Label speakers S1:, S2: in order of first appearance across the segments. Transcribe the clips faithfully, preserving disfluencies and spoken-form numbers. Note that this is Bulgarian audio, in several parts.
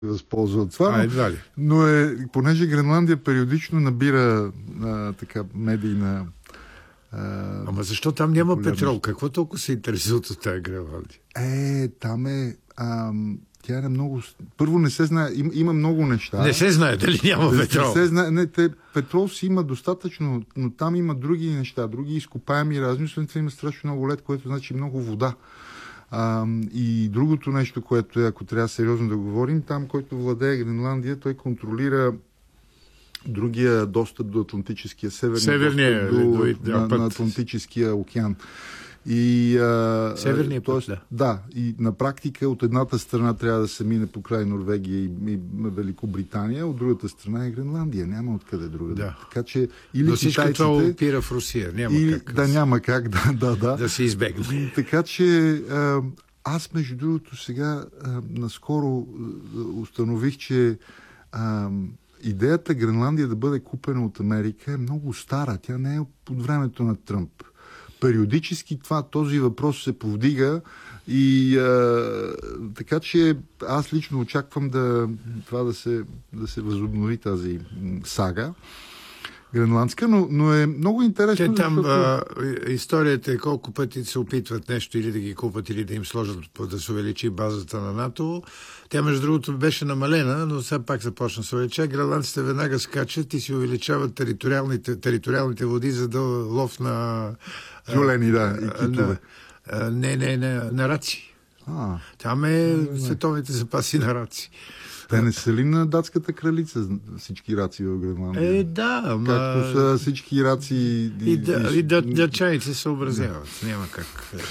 S1: възползва от това.
S2: А, едва ли.
S1: Но е, понеже Гренландия периодично набира а, така медийна. А,
S2: Ама защо там няма
S1: популярност.
S2: петрол? Какво толкова се интересуват от тази Гренландия?
S1: Е, там е. А, тя е много. Първо не се знае. Има, има много неща.
S2: Не се знае дали няма
S1: не,
S2: петрол.
S1: Не се знае. Не, те, петрол си има достатъчно, но там има други неща, други изкопаеми разни. Освен това има страшно много лед, което значи много вода. А, и другото нещо, което е, ако трябва сериозно да говорим, там, който владее Гренландия, той контролира другия достъп до Атлантическия северния,
S2: Северния,
S1: достъп до,
S2: до, до,
S1: на,
S2: път.
S1: на Атлантическия океан. И, а,
S2: Северния път,
S1: т.е.
S2: да.
S1: Да, и на практика от едната страна трябва да се мине покрай Норвегия и, и Великобритания, от другата страна е Гренландия. Няма откъде друга.
S2: Да.
S1: Така че или
S2: Но всичко
S1: китайците,
S2: това опира в Русия. Няма
S1: или,
S2: как
S1: да, няма как да, да, да.
S2: да се избегне.
S1: Така че а, аз, между другото, сега а, наскоро а, установих, че а, идеята Гренландия да бъде купена от Америка е много стара. Тя не е от времето на Тръмп. Периодически това, този въпрос се повдига и а, така че аз лично очаквам да, това да се, да се възобнови тази сага гренландска, но, но е много интересно.
S2: Те там
S1: защото...
S2: а, историята е колко пъти се опитват нещо или да ги купат, или да им сложат, да се увеличи базата на НАТО. Тя, между другото, беше намалена, но все пак започна да се увелича. Гренландците веднага скачат и си увеличават териториалните, териториалните води, за да лов на...
S1: Тюлени, да, и китове.
S2: На, не, не, не, на раци.
S1: А,
S2: Там е световните запаси на раци.
S1: те не са ли на датската кралица всички раци в Гренландия?
S2: Е, да, ама...
S1: Както са всички раци...
S2: И, да, и да, датчаните се съобразяват. Да. Няма как...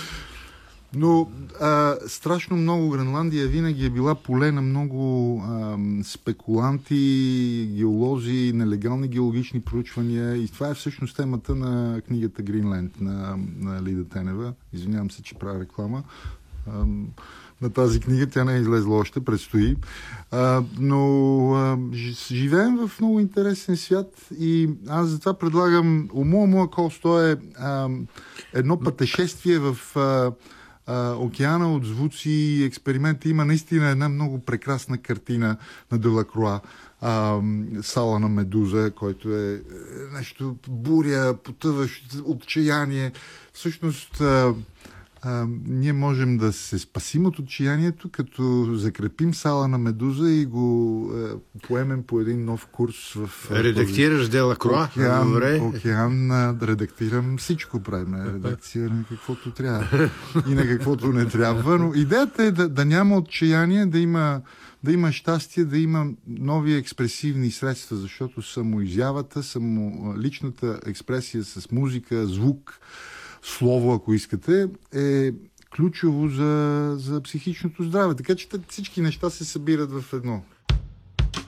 S1: Но а, страшно много Гренландия винаги е била поле на много а, спекуланти, геолози, нелегални геологични проучвания. И това е всъщност темата на книгата Гринленд на, на Лида Тенева. Извинявам се, че правя реклама. А, на тази книга тя не е излезла още, предстои. А, но а, живеем в много интересен свят и аз затова предлагам Умуамуа Кост. То е а, едно пътешествие в... А, океана от звуци и експерименти. Има наистина една много прекрасна картина на Делакруа, Сала на Медуза, който е нещо буря, потъващо, отчаяние. Всъщност а, а, ние можем да се спасим от отчаянието, като закрепим Сала на Медуза и го а, поемем по един нов курс в...
S2: Редактираш Делакруа?
S1: Океан,
S2: Добре.
S1: океан а, да редактирам всичко, правим редакция на каквото трябва и на каквото не трябва, но идеята е да, да няма отчаяние, да има, да има щастие, да има нови експресивни средства, защото самоизявата, само личната експресия с музика, звук, слово, ако искате, е ключово за, за психичното здраве. Така че всички неща се събират в едно.